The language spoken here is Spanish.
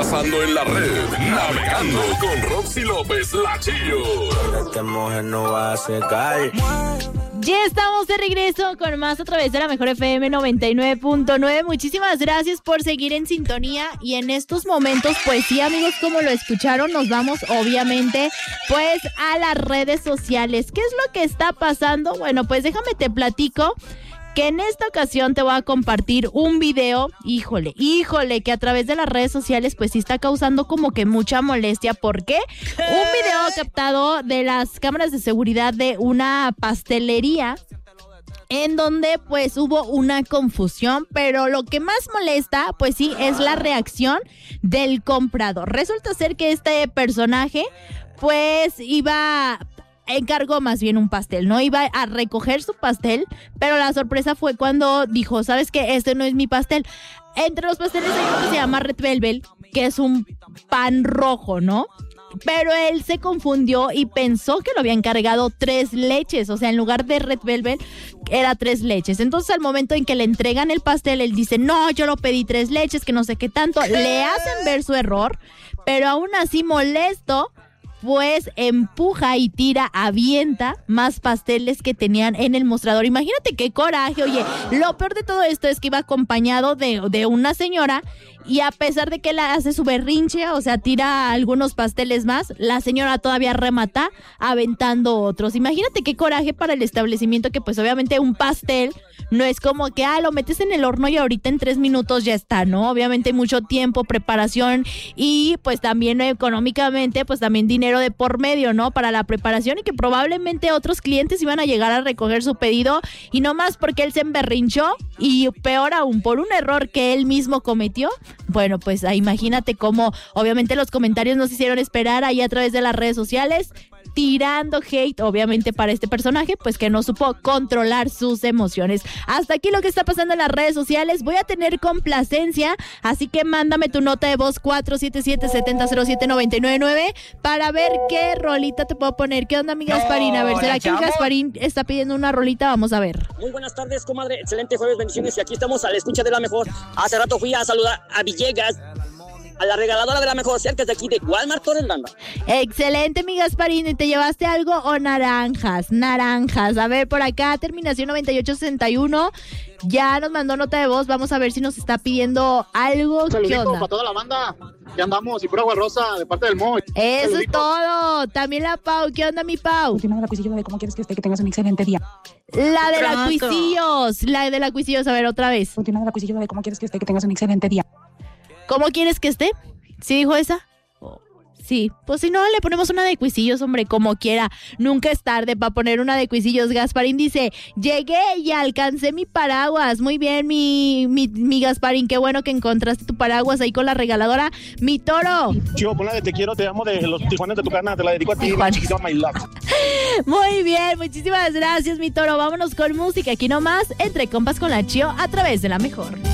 pasando en la red? Navegando con Roxy López, la Chío. Esta mujer no va a secar. Ya estamos de regreso con más a través de la Mejor FM 99.9. Muchísimas gracias por seguir en sintonía. Y en estos momentos, pues sí, amigos, como lo escucharon, nos vamos obviamente pues a las redes sociales. ¿Qué es lo que está pasando? Bueno, pues déjame te platico que en esta ocasión te voy a compartir un video, híjole, que a través de las redes sociales pues sí está causando como que mucha molestia. ¿Por qué? Un video captado de las cámaras de seguridad de una pastelería en donde pues hubo una confusión, pero lo que más molesta pues sí es la reacción del comprador. Resulta ser que este personaje pues encargó más bien un pastel, ¿no? Iba a recoger su pastel, pero la sorpresa fue cuando dijo, ¿sabes qué? Este no es mi pastel. Entre los pasteles hay uno que se llama Red Velvet, que es un pan rojo, ¿no? Pero él se confundió y pensó que lo había encargado 3 leches, o sea, en lugar de Red Velvet era 3 leches. Entonces al momento en que le entregan el pastel, él dice, no, yo lo pedí 3 leches, que no sé qué tanto. Le hacen ver su error, pero aún así molesto, pues empuja y avienta más pasteles que tenían en el mostrador. Imagínate qué coraje. Oye, lo peor de todo esto es que iba acompañado de una señora, y a pesar de que él hace su berrinche, o sea, tira algunos pasteles más, la señora todavía remata aventando otros. Imagínate qué coraje para el establecimiento, que pues obviamente un pastel no es como que, lo metes en el horno y ahorita en 3 minutos ya está, ¿no? Obviamente hay mucho tiempo, preparación y pues también económicamente, pues también dinero de por medio, ¿no? Para la preparación, y que probablemente otros clientes iban a llegar a recoger su pedido y no más porque él se emberrinchó, y peor aún, por un error que él mismo cometió. Bueno, pues imagínate cómo obviamente los comentarios nos hicieron esperar ahí a través de las redes sociales, tirando hate, obviamente, para este personaje, pues que no supo controlar sus emociones. Hasta aquí lo que está pasando en las redes sociales. Voy a tener complacencia, así que mándame tu nota de voz 477-7007-999 para ver qué rolita te puedo poner. ¿Qué onda, mi Gasparín? A ver, ¿será que el Gasparín está pidiendo una rolita? Vamos a ver. Muy buenas tardes, comadre. Excelente jueves, bendiciones. Y aquí estamos a la escucha de la mejor. Hace rato fui a saludar a Villegas, a la regaladora de la mejor, cerca de aquí de Walmart, Torrelanda. Excelente, mi Gasparín. ¿Y te llevaste algo o naranjas? Naranjas. A ver, por acá, terminación 9861. Ya nos mandó nota de voz. Vamos a ver si nos está pidiendo algo. Saludito ¿Qué onda? para toda la banda. Ya andamos, y pura agua rosa de parte del Moy. Eso Saludito. es todo. También la Pau. ¿Qué onda, mi Pau? Última de la cuisillo de cómo quieres que esté, que tengas un excelente día. La de la Cuisillos. La de la Cuisillos. A ver, otra vez. Última de la cuisillo de cómo quieres que esté, que tengas un excelente día. ¿Cómo quieres que esté? ¿Sí dijo esa? Sí, pues si no, le ponemos una de Cuisillos, hombre, como quiera. Nunca es tarde para poner una de Cuisillos. Gasparín dice, llegué y alcancé mi paraguas. Muy bien, mi Gasparín, qué bueno que encontraste tu paraguas ahí con la regaladora. Mi Toro. Chivo, pon la de Te Quiero, Te Amo de los Tijuanes de Tucana. Te la dedico a ti. Tijuanes. My love. Muy bien, muchísimas gracias, mi Toro. Vámonos con música aquí nomás, entre compas con la Chío, a través de la mejor.